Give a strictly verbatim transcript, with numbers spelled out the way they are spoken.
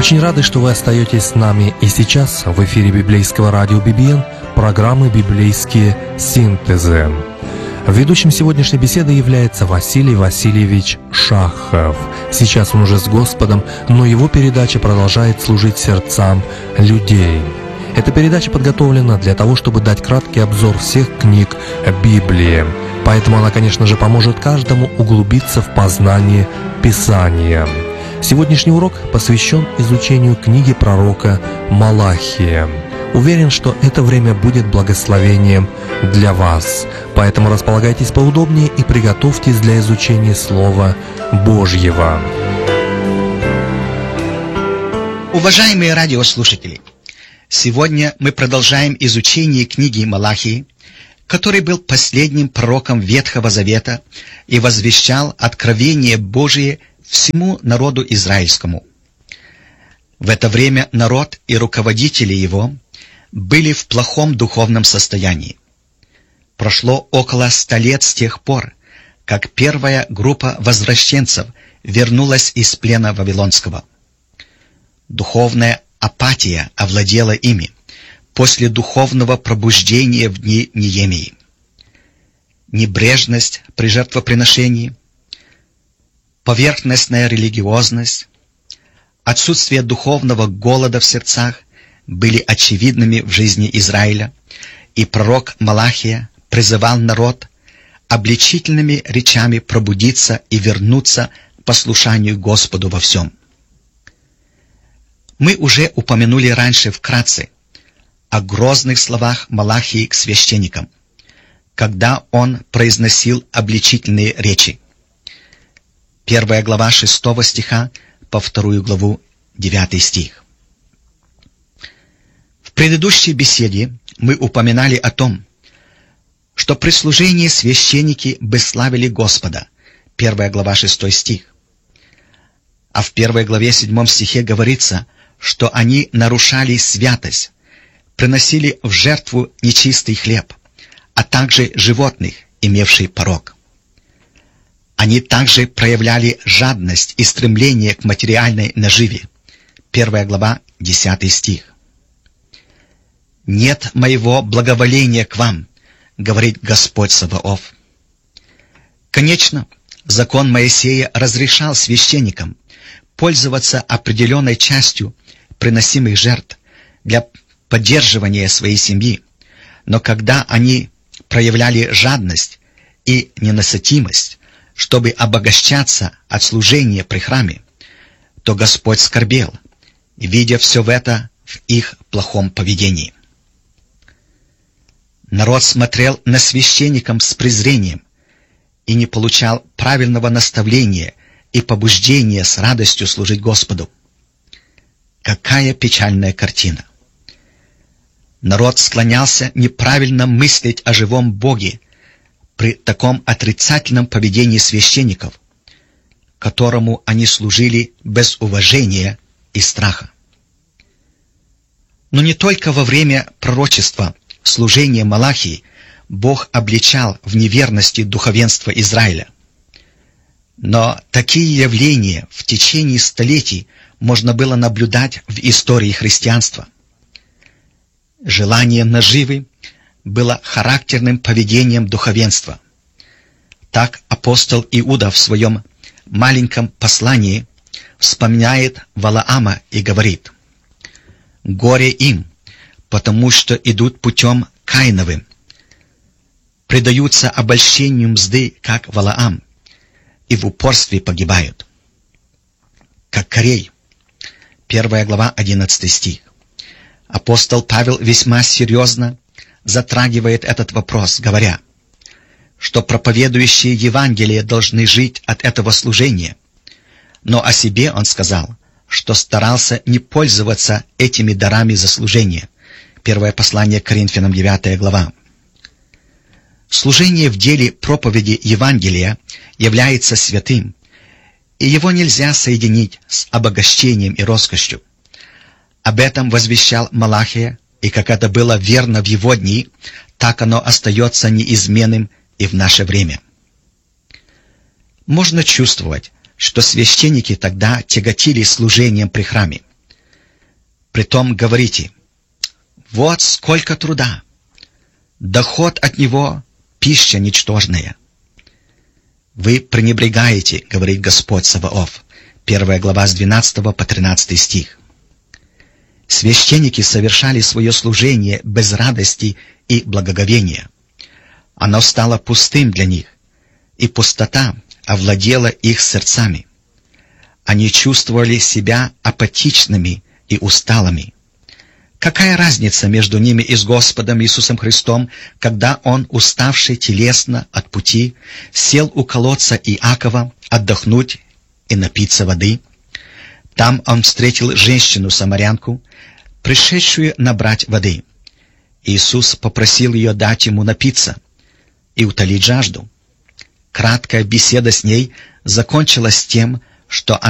Очень рады, что вы остаетесь с нами и сейчас в эфире библейского радио би би эн программы «Библейские синтезы». Ведущим сегодняшней беседы является Василий Васильевич Шахов. Сейчас он уже с Господом, но его передача продолжает служить сердцам людей. Эта передача подготовлена для того, чтобы дать краткий обзор всех книг Библии. Поэтому она, конечно же, поможет каждому углубиться в познание Писания. Сегодняшний урок посвящен изучению книги пророка Малахия. Уверен, что это время будет благословением для вас. Поэтому располагайтесь поудобнее и приготовьтесь для изучения Слова Божьего. Уважаемые радиослушатели, сегодня мы продолжаем изучение книги Малахии, который был последним пророком Ветхого Завета и возвещал откровение Божие всему народу израильскому. В это время народ и руководители его были в плохом духовном состоянии. Прошло около ста лет с тех пор, как первая группа возвращенцев вернулась из плена Вавилонского. Духовная апатия овладела ими после духовного пробуждения в дни Неемии. Небрежность при жертвоприношении, поверхностная религиозность, отсутствие духовного голода в сердцах были очевидными в жизни Израиля, и пророк Малахия призывал народ обличительными речами пробудиться и вернуться к послушанию Господу во всем. Мы уже упомянули раньше вкратце о грозных словах Малахии к священникам, когда он произносил обличительные речи. Первая глава шестого стиха по вторую главу девятый стих. В предыдущей беседе мы упоминали о том, что при служении священники бесславили Господа. Первая глава шестой стих. А в первой главе седьмом стихе говорится, что они нарушали святость, приносили в жертву нечистый хлеб, а также животных, имевших порок. Они также проявляли жадность и стремление к материальной наживе. Первая глава, десятый стих. «Нет моего благоволения к вам, говорит Господь Саваоф». Конечно, закон Моисея разрешал священникам пользоваться определенной частью приносимых жертв для поддерживания своей семьи, но когда они проявляли жадность и ненасытимость, чтобы обогащаться от служения при храме, то Господь скорбел, видя все в это в их плохом поведении. Народ смотрел на священников с презрением и не получал правильного наставления и побуждения с радостью служить Господу. Какая печальная картина! Народ склонялся неправильно мыслить о живом Боге при таком отрицательном поведении священников, которому они служили без уважения и страха. Но не только во время пророчества служения Малахии Бог обличал в неверности духовенство Израиля. Но такие явления в течение столетий можно было наблюдать в истории христианства. Желание наживы было характерным поведением духовенства. Так апостол Иуда в своем маленьком послании вспоминает Валаама и говорит: «Горе им, потому что идут путем Каиновым, предаются обольщению мзды, как Валаам, и в упорстве погибают, как Корей». Первая глава, одиннадцатый стих. Апостол Павел весьма серьезно затрагивает этот вопрос, говоря, что проповедующие Евангелие должны жить от этого служения. Но о себе он сказал, что старался не пользоваться этими дарами за служение. Первое послание к Коринфянам, девятая глава. Служение в деле проповеди Евангелия является святым, и его нельзя соединить с обогащением и роскошью. Об этом возвещал Малахия, и как это было верно в его дни, так оно остается неизменным и в наше время. Можно чувствовать, что священники тогда тяготились служением при храме. Притом говорите: вот сколько труда, доход от него — пища ничтожная. Вы пренебрегаете, говорит Господь Саваоф, первая глава с двенадцатого по тринадцатый стих. Священники совершали свое служение без радости и благоговения. Оно стало пустым для них, и пустота овладела их сердцами. Они чувствовали себя апатичными и усталыми. Какая разница между ними и с Господом Иисусом Христом, когда Он, уставший телесно от пути, сел у колодца Иакова отдохнуть и напиться воды? Там он встретил женщину-самарянку, пришедшую набрать воды. Иисус попросил ее дать ему напиться и утолить жажду. Краткая беседа с ней закончилась тем, что